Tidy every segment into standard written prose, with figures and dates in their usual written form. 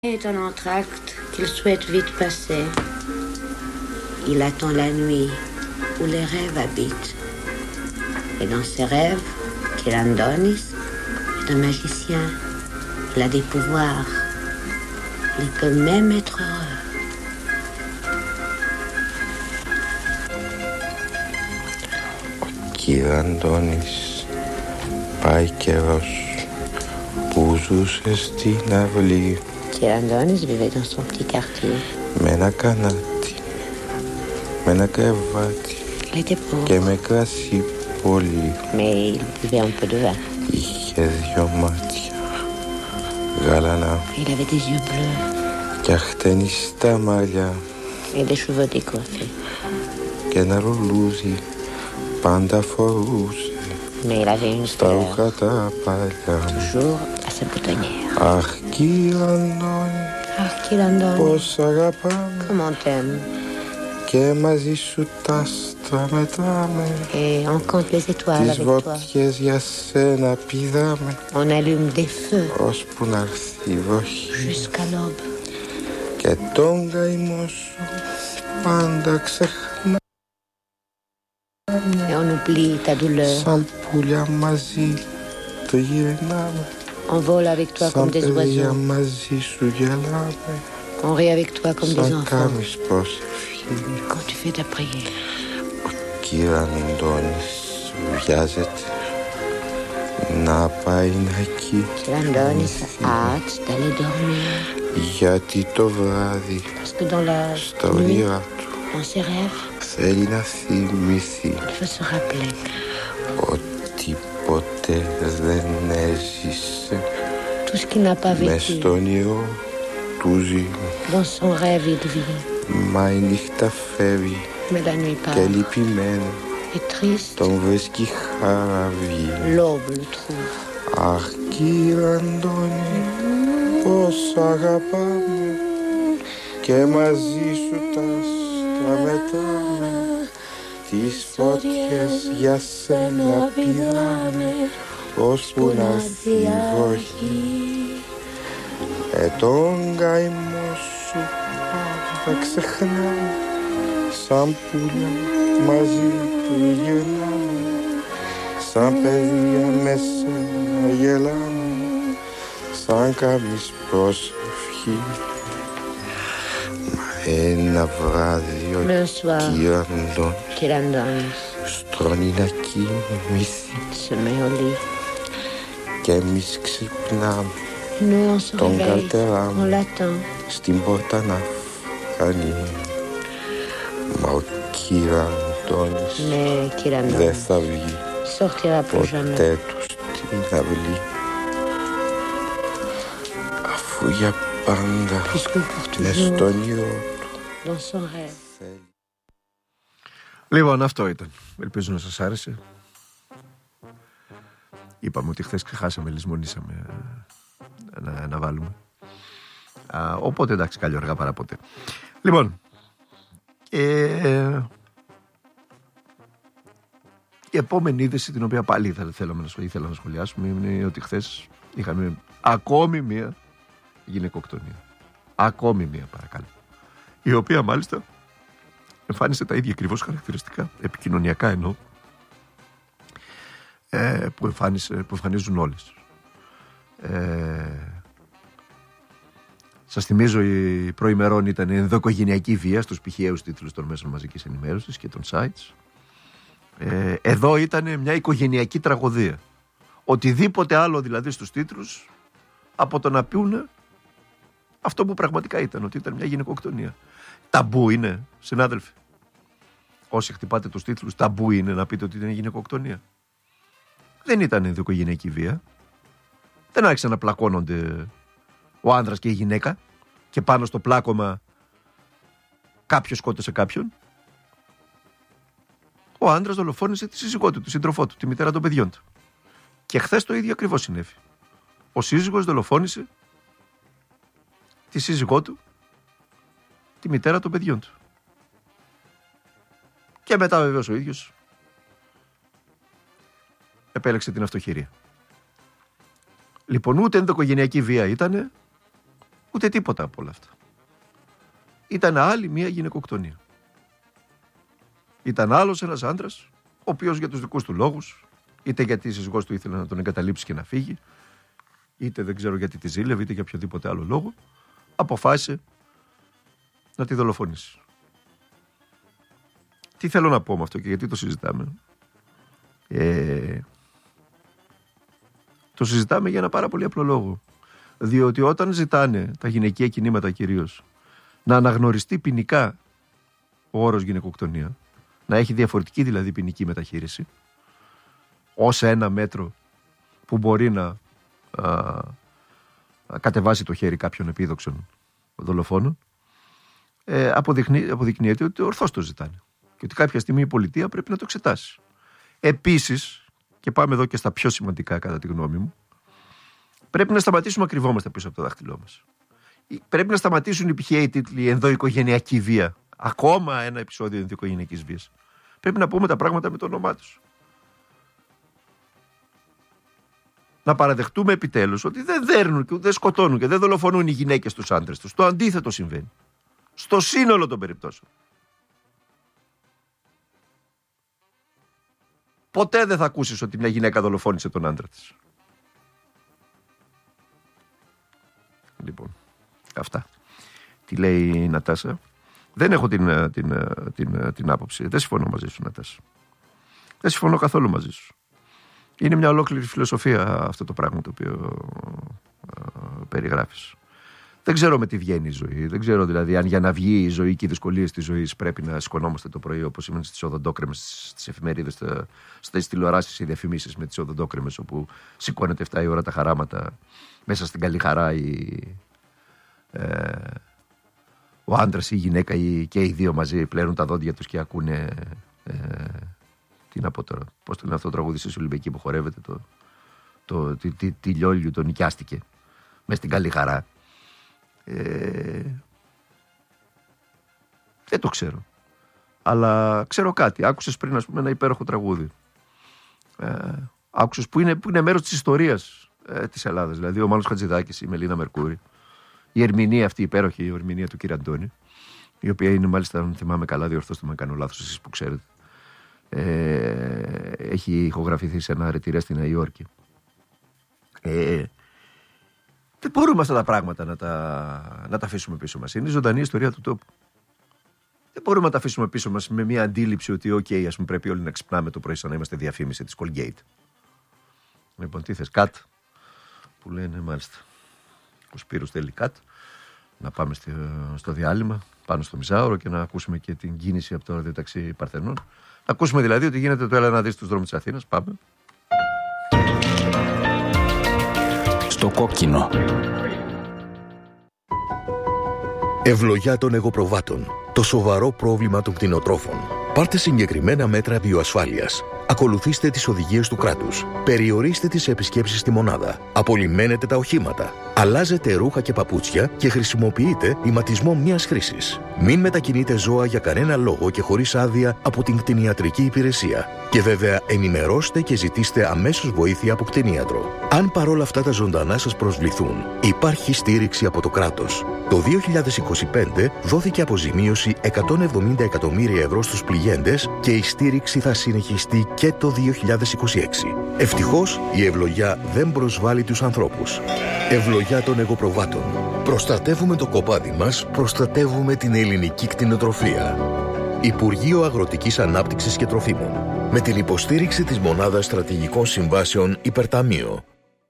est en entr'acte qu'il souhaite vite passer. Il attend la nuit où les rêves habitent. Et dans ses rêves, Kylandonis est un magicien. Il a des pouvoirs. Il peut même être heureux. Kylandonis, πάει καιρός που ζούσε στην αυλή. Kylandonis vivait dans son petit quartier. Με ένα κανάτι, με ένα κρεβάτι και με κρασί πολύ. Mais il buvait un peu de vin. Είχε δυο μάτια γαλανά Il avait des yeux bleus και αχτενιστά μαλλιά et des cheveux décoiffés. και ένα ρουλούζι πάντα φορούσε Mais il avait une στα fleur ρούχα τα παλιά. toujours à sa boutonnière. Αχ, Kylandonis, Ah, Kylandonis, πώς αγαπάμε comment t'aimes. και μαζί σου τα άστρα μετράμε. Et on compte les étoiles Τις avec toi. βότιες για σένα πηδάμε On allume des feux ώσπου να έρθει η βροχή jusqu'à l'aube. και τον καημό σου πάντα ξεχνάμε. Et on oublie ta douleur. Σαν πουλιά μαζί το γυρνάμε. On vole avec toi Σαν comme des παιδιά oiseaux. μαζί σου γελάμε. On rit avec toi comme des Σαν enfants. κάνεις προσευχή. Quand tu fais ta prière. Ο Kylandonis βιάζεται να πάει να Kylandonis κοιμηθεί, a hâte d'aller dormir. γιατί το βράδυ Parce que dans la στα nuit, όνειρά του dans ses rêves, θέλει να θυμηθεί il veut se rappeler ότι ποτέ δεν έζησε. tout ce qu'il n'a pas Μες vécu. στο όνειρο του ζει, Dans son rêve, il vit. μα η νύχτα φεύγει Mais la nuit και part. λυπημένο Et triste, τον βρίσκει χαραβή. l'aube le trouve. Αχ, Kylandonis, πώς αγαπάμε και μαζί σου τα άστρα μετράμε. Τις φωτιές για σένα πηδάμε ώσπου να έρθει η βροχή. Τον καημό σου πάντα ξεχνάμε. Σαν πουλιά μαζί του γυρνάμε. Σαν παιδιά με σένα γελάμε. Σαν κάνεις προσευχή. Μα ένα βράδυ ο Mais un soir, Kylandonis Kylandonis στρώνει να κοιμηθεί se met au lit. και εμείς ξυπνάμε Et nous, on se τον réveille. καλτερά On μου l'attend. στην πόρτα να φανεί. Μα ο Kylandonis Mais δεν Kylandonis θα βγει sortira plus jamais. ποτέ του στην αυλή, αφού για πάντα Puisque pour μες toujours, στο όνειρο dans son rêve. θέλει. Λοιπόν, αυτό ήταν. Ελπίζω να σας άρεσε. Είπαμε ότι χθες ξεχάσαμε, λησμονήσαμε να βάλουμε. Οπότε εντάξει, καλή αργά παρά ποτέ. Λοιπόν, η επόμενη είδηση, την οποία πάλι ήθελα να σχολιάσουμε, είναι ότι χθες είχαμε ακόμη μία γυναικοκτονία. Ακόμη μία, παρακαλώ. Η οποία μάλιστα εμφάνισε τα ίδια ακριβώς χαρακτηριστικά, επικοινωνιακά εννοώ, που εμφανίζουν όλες. Σας θυμίζω, η προημερών ήταν ενδοοικογενειακή βία στους πηχαίους τίτλους των μέσων μαζικής ενημέρωσης και των sites. Εδώ ήταν μια οικογενειακή τραγωδία. Οτιδήποτε άλλο δηλαδή στους τίτλους από το να πούνε αυτό που πραγματικά ήταν, ότι ήταν μια γυναικοκτονία. Ταμπού είναι, συνάδελφοι? Όσοι χτυπάτε τους τίτλους, ταμπού είναι να πείτε ότι ήταν γυναικοκτονία? Δεν ήταν ενδοοικογενειακή βία. Δεν άρχισαν να πλακώνονται ο άνδρας και η γυναίκα και πάνω στο πλάκωμα κάποιος σκότωσε κάποιον. Ο άνδρας δολοφόνησε τη σύζυγό του, τη σύντροφό του, τη μητέρα των παιδιών του. Και χθες το ίδιο ακριβώς συνέβη. Ο σύζυγος δολοφόνησε τη σύζυγό του, τη μητέρα των παιδιών του. Και μετά βεβαίως ο ίδιος επέλεξε την αυτοχειρία. Λοιπόν, ούτε ενδοοικογενειακή βία ήτανε, Ούτε τίποτα από όλα αυτά. Ήταν άλλη μια γυναικοκτονία. Ήταν άλλος ένας άντρας, ο οποίος για τους δικούς του λόγους, είτε γιατί η σύζυγός του ήθελε να τον εγκαταλείψει και να φύγει, είτε δεν ξέρω γιατί τη ζήλευε, είτε για οποιοδήποτε άλλο λόγο, αποφάσισε να τη δολοφονήσει. Τι θέλω να πω με αυτό και γιατί το συζητάμε? Το συζητάμε για ένα πάρα πολύ απλό λόγο. Διότι όταν ζητάνε τα γυναικεία κινήματα κυρίως να αναγνωριστεί ποινικά ο όρος γυναικοκτονία, να έχει διαφορετική δηλαδή ποινική μεταχείριση, ως ένα μέτρο που μπορεί να κατεβάσει το χέρι κάποιων επίδοξων δολοφόνων, αποδεικνύεται ότι ορθώς το ζητάνε και ότι κάποια στιγμή η πολιτεία πρέπει να το εξετάσει. Επίσης, και πάμε εδώ και στα πιο σημαντικά κατά τη γνώμη μου, πρέπει να σταματήσουμε να κρυβόμαστε πίσω από το δάχτυλό μας. Πρέπει να σταματήσουν οι πηχαίοι τίτλοι ενδοοικογενειακή βία. Ακόμα ένα επεισόδιο ενδοοικογενειακής βίας. Πρέπει να πούμε τα πράγματα με το όνομά τους. Να παραδεχτούμε επιτέλους ότι δεν δέρνουν και δεν σκοτώνουν και δεν δολοφονούν οι γυναίκες τους άντρες τους. Το αντίθετο συμβαίνει. Στο σύνολο των περιπτώσεων. Ποτέ δεν θα ακούσεις ότι μια γυναίκα δολοφόνησε τον άντρα της. Λοιπόν, αυτά. Τι λέει η Νατάσα? Δεν έχω την άποψη. Δεν συμφωνώ μαζί σου, Νατάσα. Δεν συμφωνώ καθόλου μαζί σου. Είναι μια ολόκληρη φιλοσοφία αυτό το πράγμα το οποίο περιγράφεις. Δεν ξέρω με τι βγαίνει η ζωή. Δεν ξέρω δηλαδή αν για να βγει η ζωή και οι δυσκολίες της ζωής πρέπει να σηκωνόμαστε το πρωί όπως σημαίνει στις οδοντόκρεμες, στις εφημερίδες, στις τηλεοράσεις, οι διαφημίσεις με τις οδοντόκρεμες, όπου σηκώνεται 7 η ώρα τα χαράματα, μέσα στην καλή χαρά ο άντρας ή η γυναίκα ή και οι δύο μαζί πλένουν τα δόντια τους και ακούνε. Τι να πω τώρα, πώς το λένε αυτό το τραγούδι στη Ολυμπιακή που χορεύεται, τη Λιόλιου τον νοικιάστηκε μες στην καλή χαρά. Δεν το ξέρω. Αλλά ξέρω κάτι. Άκουσες πριν, ας πούμε, ένα υπέροχο τραγούδι. Άκουσες που είναι μέρος της ιστορίας της Ελλάδας. Δηλαδή ο Μάνος Χατζηδάκης, η Μελίνα Μερκούρη, η ερμηνεία αυτή υπέροχη, η ερμηνεία του κ. Αντώνη, η οποία είναι μάλιστα, αν θυμάμαι καλά, διορθώστε με αν κάνω λάθος εσείς που ξέρετε, έχει ηχογραφηθεί σε ένα ρετυρέ στη Νέα Υόρκη. Δεν μπορούμε αυτά τα πράγματα να τα αφήσουμε πίσω μας. Είναι η ζωντανή ιστορία του τόπου. Δεν μπορούμε να τα αφήσουμε πίσω μας με μια αντίληψη ότι ας πούμε, πρέπει όλοι να ξυπνάμε το πρωί σαν να είμαστε διαφήμιση της Colgate. Λοιπόν, τι θες, Κατ, που λένε μάλιστα. Ο Σπύρος θέλει Κατ. Να πάμε στο διάλειμμα, πάνω στο μισάωρο και να ακούσουμε και την κίνηση από το ραδιοταξί Παρθενών. Να ακούσουμε δηλαδή ότι γίνεται το έλα να δεις τους δρόμους της Αθήνας. Πάμε. Στο κόκκινο. Ευλογιά των εγωπροβάτων. Το σοβαρό πρόβλημα των κτηνοτρόφων. Πάρτε συγκεκριμένα μέτρα βιοασφάλειας. Ακολουθήστε τις οδηγίες του κράτους. Περιορίστε τις επισκέψεις στη μονάδα. Απολυμμένετε τα οχήματα. Αλλάζετε ρούχα και παπούτσια και χρησιμοποιείτε ηματισμό μιας χρήσης. Μην μετακινείτε ζώα για κανένα λόγο και χωρίς άδεια από την κτηνιατρική υπηρεσία. Και βέβαια ενημερώστε και ζητήστε αμέσως βοήθεια από κτηνίατρο. Αν παρόλα αυτά τα ζωντανά σας προσβληθούν, υπάρχει στήριξη από το κράτος. Το 2025 δόθηκε αποζημίωση 170 εκατομμύρια ευρώ στους πληγέντες και η στήριξη θα συνεχιστεί και το 2026. Ευτυχώς η ευλογιά δεν προσβάλλει τους ανθρώπους. Ευλογιά των εγωπροβάτων. Προστατεύουμε το κοπάδι μας, προστατεύουμε την ελληνική κτηνοτροφία. Υπουργείο Αγροτικής Ανάπτυξης και Τροφίμων. Με την υποστήριξη της Μονάδας Στρατηγικών Συμβάσεων Υπερταμείο.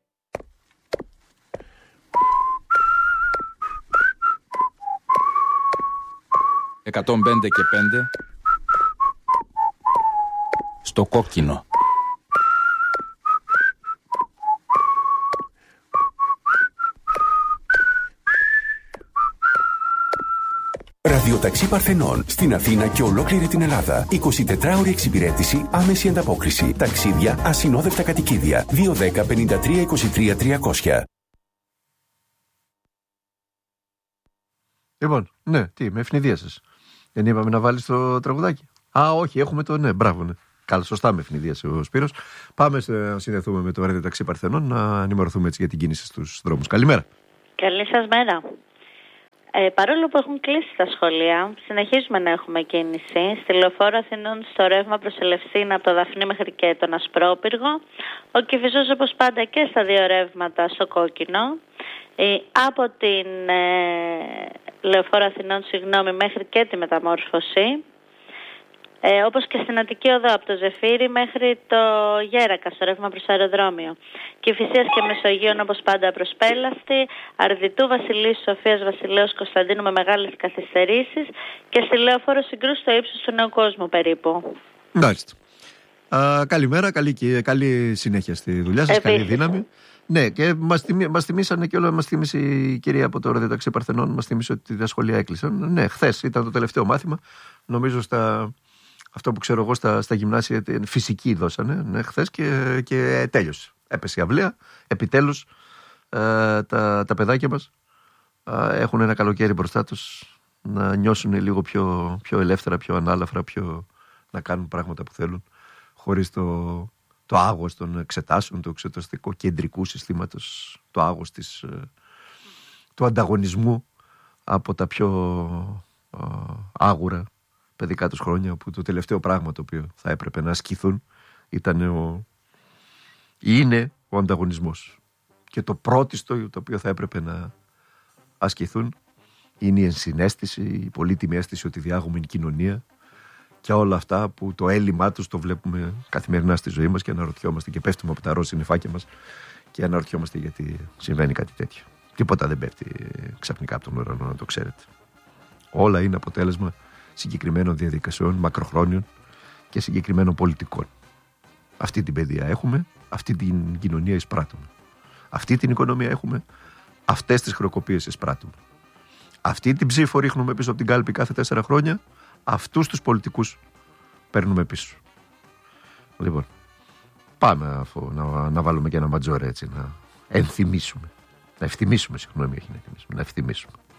«105 και 5» στο κόκκινο. Ραδιοταξί Παρθενών στην Αθήνα και ολόκληρη την Ελλάδα. 24ωρη εξυπηρέτηση, άμεση ανταπόκριση. Ταξίδια, ασυνόδευτα κατοικίδια. 210 53 23 300. Λοιπόν, ναι, τι, με ευνηδίασες. Δεν είπαμε να βάλεις το τραγουδάκι? Όχι, έχουμε το ναι, μπράβο, ναι. Καλά, σωστά με ευνηδίασε ο Σπύρος. Πάμε να συνδεθούμε με το ραδιοταξί Παρθενών να ενημερωθούμε έτσι για την κίνηση στους δρόμους. Καλημέρα. Καλή σας μέρα. Παρόλο που έχουν κλείσει τα σχολεία, συνεχίζουμε να έχουμε κίνηση. Στη Λεωφόρο Αθηνών στο ρεύμα προς Ελευσίνα από το Δαφνί μέχρι και τον Ασπρόπυργο. Ο Κηφισός όπως πάντα και στα δύο ρεύματα στο κόκκινο. Από την Λεωφόρο Αθηνών μέχρι και τη Μεταμόρφωση. Όπως και στην Αττική Οδό από το Ζεφύρι μέχρι το Γέρακα στο ρεύμα προς αεροδρόμιο. Κηφισίας και Μεσογείων όπως πάντα προσπέλαστη, Αρδιτού, Βασιλής, Σοφίας, Βασιλέως, Κωνσταντίνου με μεγάλες καθυστερήσεις και στη Λεωφόρο Συγκρού στο ύψος του Νέου Κόσμου περίπου. Μάλιστα. Καλημέρα, καλή συνέχεια στη δουλειά σας, καλή δύναμη. Ναι, και μας θυμήσανε και όλα, μας θύμισε η κυρία από το Ραδιοταξί Παρθενών, μας θύμισε ότι τα σχολεία έκλεισαν. Ναι, χθες ήταν το τελευταίο μάθημα. Νομίζω αυτό που ξέρω εγώ στα γυμνάσια φυσική δώσανε, ναι, χθες και τέλειωσε. Έπεσε η αυλαία, επιτέλους τα παιδάκια μας έχουν ένα καλοκαίρι μπροστά τους να νιώσουν λίγο πιο ελεύθερα, πιο ανάλαφρα, να κάνουν πράγματα που θέλουν, χωρίς το άγος των εξετάσεων, του εξεταστικού κεντρικού συστήματος, το άγος του ανταγωνισμού από τα πιο άγουρα παιδικά τους χρόνια, που το τελευταίο πράγμα το οποίο θα έπρεπε να ασκηθούν είναι ο ανταγωνισμός. Και το πρώτιστο το οποίο θα έπρεπε να ασκηθούν είναι η ενσυναίσθηση, η πολύτιμη αίσθηση ότι διάγουμε την κοινωνία και όλα αυτά που το έλλειμμά τους το βλέπουμε καθημερινά στη ζωή μας και αναρωτιόμαστε και πέφτουμε από τα ροζ συννεφάκια μας και αναρωτιόμαστε γιατί συμβαίνει κάτι τέτοιο. Τίποτα δεν πέφτει ξαφνικά από τον ουρανό, να το ξέρετε. Όλα είναι αποτέλεσμα συγκεκριμένων διαδικασιών, μακροχρόνιων και συγκεκριμένων πολιτικών. Αυτή την παιδεία έχουμε, αυτή την κοινωνία εισπράττουμε. Αυτή την οικονομία έχουμε, αυτές τις χρεοκοπίες εισπράττουμε. Αυτή την ψήφο ρίχνουμε πίσω από την κάλπη κάθε 4 χρόνια, αυτούς τους πολιτικούς παίρνουμε πίσω. Λοιπόν, πάμε να βάλουμε και ένα ματζόρε έτσι, να ευθυμίσουμε. Να ευθυμίσουμε.